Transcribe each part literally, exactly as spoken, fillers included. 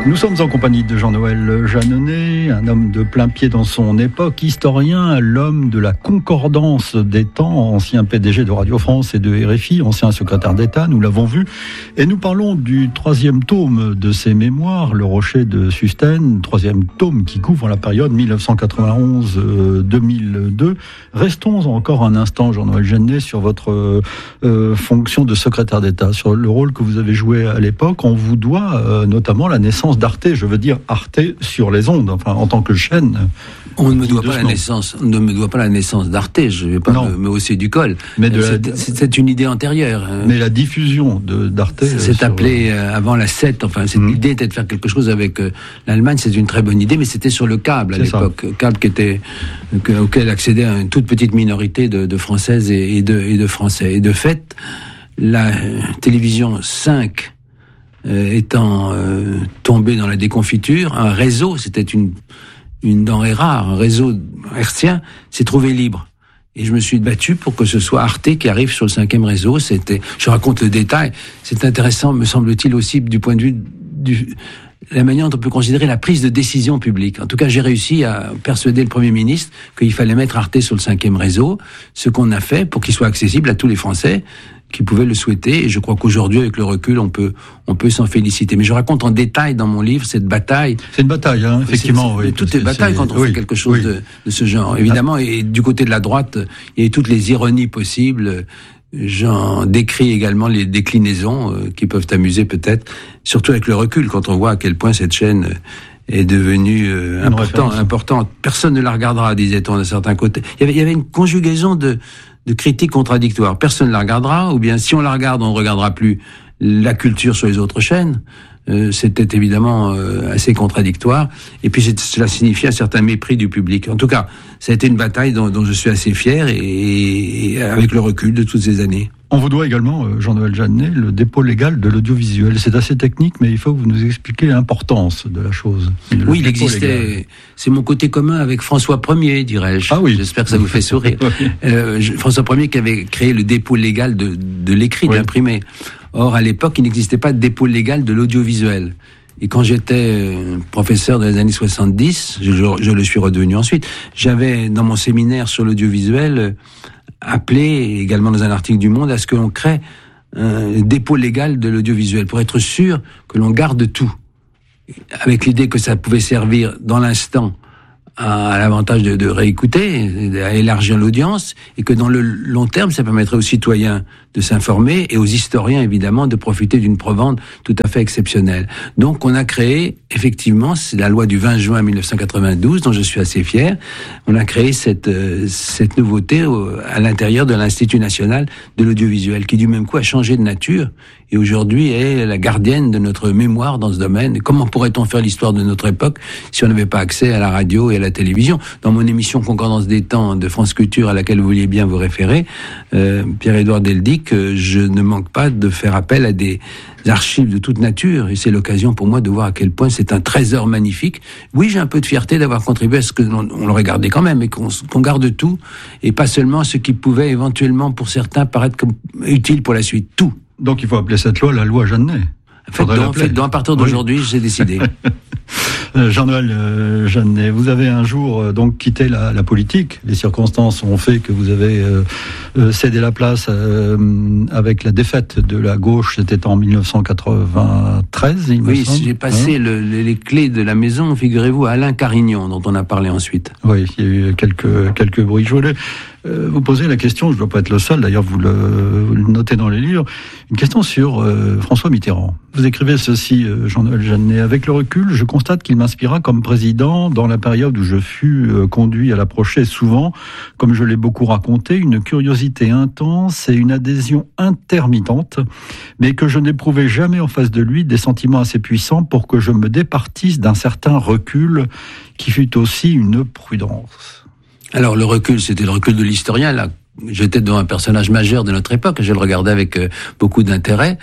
Nous sommes en compagnie de Jean-Noël Jeanneney, un homme de plein pied dans son époque, historien, l'homme de la concordance des temps, ancien P D G de Radio France et de R F I, ancien secrétaire d'État, nous l'avons vu. Et nous parlons du troisième tome de ses mémoires, Le Rocher de Sustène, troisième tome qui couvre la période dix-neuf cent quatre-vingt-onze à deux mille deux. Restons encore un instant, Jean-Noël Jeanneney, sur votre euh, fonction de secrétaire d'État, sur le rôle que vous avez joué à l'époque. On vous doit euh, notamment la naissance d'Arte, je veux dire Arte sur les ondes, enfin en tant que chaîne. On ne me doit pas la naissance, on ne me doit pas la naissance d'Arte, je ne vais pas me, me hausser du col. Mais de c'est, la... c'est une idée antérieure. Mais la diffusion de, d'Arte... C'est sur... appelé euh, avant la sept, enfin cette mmh. idée était de faire quelque chose avec euh, l'Allemagne, c'est une très bonne idée, mais c'était sur le câble à c'est l'époque, ça. Câble qui était, que, auquel accédait une toute petite minorité de, de Françaises et, et, de, et de Français. Et de fait, la euh, télévision cinq euh, étant euh, tombée dans la déconfiture, un réseau, c'était une... une denrée rare, un réseau hertzien, s'est trouvé libre. Et je me suis battu pour que ce soit Arte qui arrive sur le cinquième réseau. C'était, je raconte le détail. C'est intéressant, me semble-t-il aussi, du point de vue du, la manière dont on peut considérer la prise de décision publique. En tout cas, j'ai réussi à persuader le Premier ministre qu'il fallait mettre Arte sur le cinquième réseau, ce qu'on a fait pour qu'il soit accessible à tous les Français qui pouvaient le souhaiter, et je crois qu'aujourd'hui, avec le recul, on peut, on peut s'en féliciter. Mais je raconte en détail dans mon livre cette bataille. C'est une bataille, hein, effectivement. C'est, c'est, oui, toutes les batailles quand on oui, fait quelque chose oui. de, de ce genre. Évidemment, ah. et du côté de la droite, il y a toutes les ironies possibles. J'en décris également les déclinaisons euh, qui peuvent amuser peut-être, surtout avec le recul, quand on voit à quel point cette chaîne est devenue euh, important, importante. Personne ne la regardera, disait-on d'un certain côté. Il y avait, il y avait une conjugaison de de critiques contradictoires. Personne ne la regardera, ou bien si on la regarde, on ne regardera plus la culture sur les autres chaînes. Euh, c'était évidemment euh, assez contradictoire. Et puis cela signifiait un certain mépris du public. En tout cas, ça a été une bataille dont, dont je suis assez fier, et, et avec le recul de toutes ces années. On vous doit également, Jean-Noël Jeanneney, le dépôt légal de l'audiovisuel. C'est assez technique, mais il faut que vous nous expliquiez l'importance de la chose. Oui, il existait. Légal. C'est mon côté commun avec François Ier, dirais-je. Ah oui. J'espère que ça vous fait sourire. oui. euh, François Ier qui avait créé le dépôt légal de, de l'écrit, oui. de l'imprimé. Or, à l'époque, il n'existait pas de dépôt légal de l'audiovisuel. Et quand j'étais professeur dans les années soixante-dix, je, je le suis redevenu ensuite, j'avais dans mon séminaire sur l'audiovisuel appelé, également dans un article du Monde, à ce que l'on crée un dépôt légal de l'audiovisuel pour être sûr que l'on garde tout, avec l'idée que ça pouvait servir dans l'instant à l'avantage de, de réécouter, à élargir l'audience, et que dans le long terme, ça permettrait aux citoyens de s'informer et aux historiens, évidemment, de profiter d'une provende tout à fait exceptionnelle. Donc, on a créé, effectivement, c'est la loi du vingt juin mille neuf cent quatre-vingt-douze, dont je suis assez fier, on a créé cette, euh, cette nouveauté au, à l'intérieur de l'Institut national de l'audiovisuel, qui du même coup a changé de nature, et aujourd'hui est la gardienne de notre mémoire dans ce domaine. Et comment pourrait-on faire l'histoire de notre époque si on n'avait pas accès à la radio et à la télévision? Dans mon émission Concordance des temps de France Culture, à laquelle vous vouliez bien vous référer, euh, Pierre-Édouard Deldic, que je ne manque pas de faire appel à des archives de toute nature, et c'est l'occasion pour moi de voir à quel point c'est un trésor magnifique. Oui, j'ai un peu de fierté d'avoir contribué à ce que l'on on l'aurait gardé quand même, et qu'on, qu'on garde tout, et pas seulement ce qui pouvait éventuellement pour certains paraître comme utile pour la suite, tout. Donc il faut appeler cette loi la loi Jeanneney. Faites donc, faites donc, à partir d'aujourd'hui, oui. j'ai décidé. Jean-Noël euh, Jeanneney, vous avez un jour euh, donc quitté la, la politique. Les circonstances ont fait que vous avez euh, euh, cédé la place euh, avec la défaite de la gauche. C'était en dix-neuf cent quatre-vingt-treize, il me oui, semble. Oui, j'ai passé hein le, les clés de la maison, figurez-vous, à Alain Carignon, dont on a parlé ensuite. Oui, il y a eu quelques, quelques bruits. Je voulais euh, vous poser la question, je ne dois pas être le seul, d'ailleurs vous le, vous le notez dans les livres, une question sur euh, François Mitterrand. Vous écrivez ceci, euh, Jean-Noël Jeanneney, avec le recul, je constate qu'il m'inspira comme président dans la période où je fus euh, conduit à l'approcher souvent, comme je l'ai beaucoup raconté, une curiosité intense et une adhésion intermittente, mais que je n'éprouvais jamais en face de lui des sentiments assez puissants pour que je me départisse d'un certain recul qui fut aussi une prudence. Alors le recul, c'était le recul de l'historien, là. J'étais devant un personnage majeur de notre époque, je le regardais avec euh, beaucoup d'intérêt.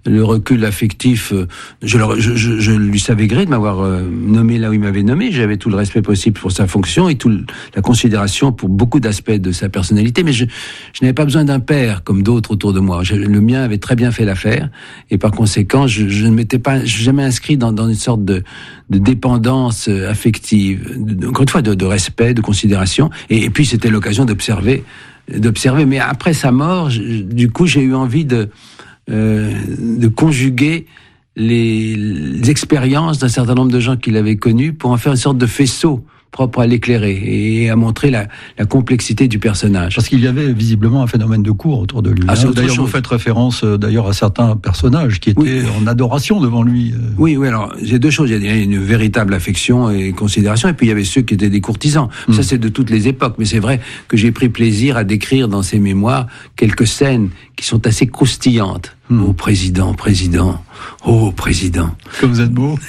le recul affectif, je, le, je, je, je lui savais gré de m'avoir euh, nommé là où il m'avait nommé. J'avais tout le respect possible pour sa fonction et toute la considération pour beaucoup d'aspects de sa personnalité. Mais je, je n'avais pas besoin d'un père comme d'autres autour de moi. Je, le mien avait très bien fait l'affaire et par conséquent, je, je ne m'étais pas jamais inscrit dans, dans une sorte de, de dépendance affective. De, encore une fois, de, de respect, de considération. Et, et puis, c'était l'occasion d'observer, d'observer. Mais après sa mort, je, du coup, j'ai eu envie de Euh, de conjuguer les, les expériences d'un certain nombre de gens qu'il avait connus pour en faire une sorte de faisceau propre à l'éclairer et à montrer la, la complexité du personnage. Parce qu'il y avait visiblement un phénomène de cour autour de lui. Ah, hein. D'ailleurs, chose. Vous faites référence euh, d'ailleurs à certains personnages qui étaient oui. en adoration devant lui. Euh. Oui, oui. Alors, il y a deux choses. Il y a une véritable affection et considération, et puis il y avait ceux qui étaient des courtisans. Mmh. Ça, c'est de toutes les époques. Mais c'est vrai que j'ai pris plaisir à décrire dans ses mémoires quelques scènes qui sont assez croustillantes. Mmh. Oh, président, président. Oh, président. Que vous êtes beau.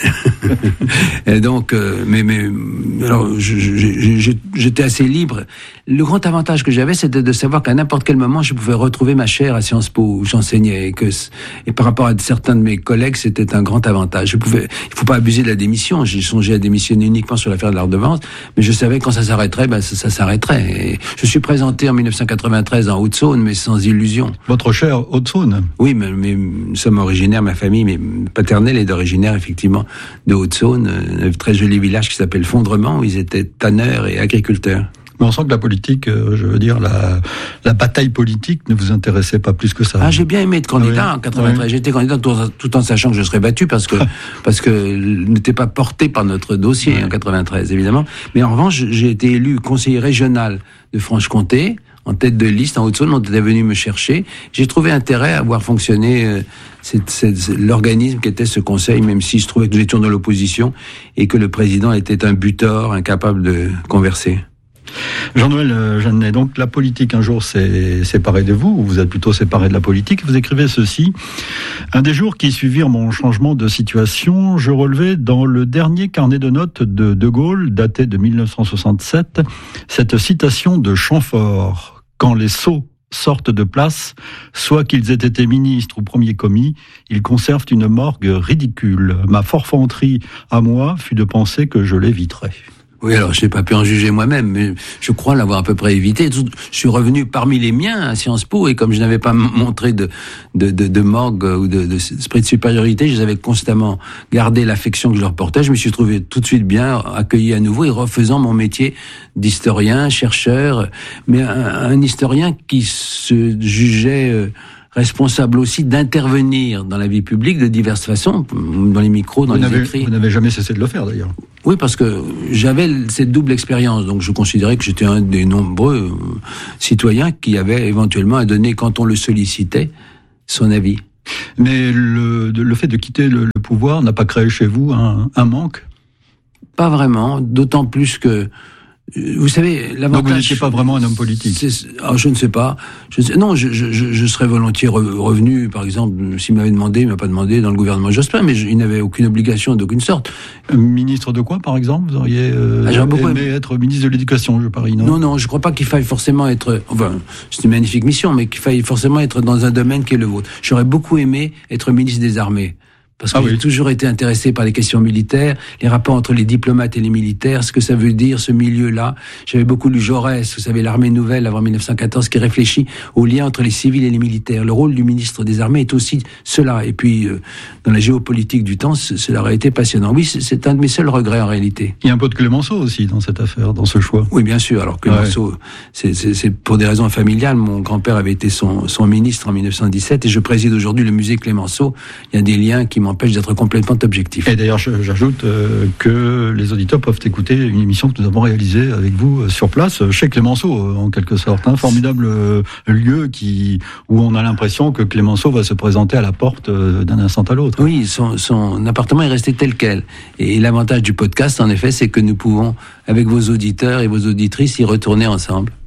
Et donc, euh, mais, mais, alors, je, je, je, j'étais assez libre. Le grand avantage que j'avais, c'était de savoir qu'à n'importe quel moment, je pouvais retrouver ma chaire à Sciences Po où j'enseignais. Et, que, et par rapport à certains de mes collègues, c'était un grand avantage. Je pouvais, il faut pas abuser de la démission. J'ai songé à démissionner uniquement sur l'affaire de la redevance, mais je savais quand ça s'arrêterait, ben, ça, ça s'arrêterait. Et je suis présenté en dix-neuf cent quatre-vingt-treize en Haute-Saône, mais sans illusion. Votre chère Haute-Saône? Oui, mais, mais nous sommes originaires, ma famille, mais paternelle est originaire, effectivement, de Haute-Saône, un très joli village qui s'appelle Fondrement, où ils étaient tanneurs et agriculteurs. Mais on sent que la politique, euh, je veux dire, la, la bataille politique ne vous intéressait pas plus que ça. Ah, j'ai bien aimé être candidat oui. en quatre-vingt-treize. Oui. J'étais candidat tout, tout en sachant que je serais battu parce que, parce que n'était pas porté par notre dossier oui. en quatre-vingt-treize, évidemment. Mais en revanche, j'ai été élu conseiller régional de Franche-Comté, en tête de liste en Haute-Saône. On était venu me chercher. J'ai trouvé intérêt à voir fonctionner euh, c'est, c'est, c'est l'organisme qui était ce conseil, même si je trouvais que nous étions dans l'opposition et que le président était un butor, incapable de converser. Jean-Noël Jeannet, donc la politique un jour s'est séparée de vous, ou vous êtes plutôt séparé de la politique. Vous écrivez ceci: un des jours qui suivirent mon changement de situation, je relevais dans le dernier carnet de notes de De Gaulle, daté de dix-neuf cent soixante-sept, cette citation de Chamfort: quand les sots sortent de place, soit qu'ils aient été ministres ou premiers commis, ils conservent une morgue ridicule. Ma forfanterie à moi fut de penser que je l'éviterais. Oui, alors je n'ai pas pu en juger moi-même, mais je crois l'avoir à peu près évité. Je suis revenu parmi les miens à Sciences Po, et comme je n'avais pas montré de, de, de, de morgue ou de, de esprit de supériorité, je les avais constamment gardé l'affection que je leur portais. Je me suis trouvé tout de suite bien accueilli à nouveau et refaisant mon métier d'historien, chercheur, mais un, un historien qui se jugeait euh, responsable aussi d'intervenir dans la vie publique de diverses façons, dans les micros, dans vous les écrits. Vous n'avez jamais cessé de le faire, d'ailleurs. Oui, parce que j'avais cette double expérience, donc je considérais que j'étais un des nombreux citoyens qui avait éventuellement à donner, quand on le sollicitait, son avis. Mais le, le fait de quitter le, le pouvoir n'a pas créé chez vous un, un manque ? Pas vraiment, d'autant plus que vous savez, l'avantage... Donc vous n'étiez pas vraiment un homme politique. Ah, je ne sais pas. Je sais, non, je, je, je serais volontiers revenu, par exemple, s'il m'avait demandé, il ne m'a pas demandé dans le gouvernement Jospin, mais je, il n'avait aucune obligation d'aucune sorte. Ministre de quoi, par exemple? Vous auriez euh, ah, aimé aimé être ministre de l'Éducation, je parie, non? Non, non, je ne crois pas qu'il faille forcément être... Enfin, c'est une magnifique mission, mais qu'il faille forcément être dans un domaine qui est le vôtre. J'aurais beaucoup aimé être ministre des Armées. Parce que ah oui. j'ai toujours été intéressé par les questions militaires, les rapports entre les diplomates et les militaires, ce que ça veut dire, ce milieu-là. J'avais beaucoup lu Jaurès, vous savez, l'armée nouvelle avant dix-neuf cent quatorze, qui réfléchit au lien entre les civils et les militaires. Le rôle du ministre des Armées est aussi cela. Et puis, euh, dans la géopolitique du temps, cela aurait été passionnant. Oui, c'est, c'est un de mes seuls regrets en réalité. Il y a un peu de Clémenceau aussi dans cette affaire, dans ce choix. Oui, bien sûr. Alors Clémenceau, ouais. c'est, c'est, c'est pour des raisons familiales. Mon grand-père avait été son, son ministre en dix-neuf cent dix-sept et je préside aujourd'hui le musée Clémenceau. Il y a des liens qui m'empêchent d'être complètement objectif. Et d'ailleurs, j'ajoute euh, que les auditeurs peuvent écouter une émission que nous avons réalisée avec vous euh, sur place, chez Clémenceau, euh, en quelque sorte. Un formidable euh, lieu qui, où on a l'impression que Clémenceau va se présenter à la porte euh, d'un instant à l'autre. Oui, son, son appartement est resté tel quel. Et l'avantage du podcast, en effet, c'est que nous pouvons, avec vos auditeurs et vos auditrices, y retourner ensemble.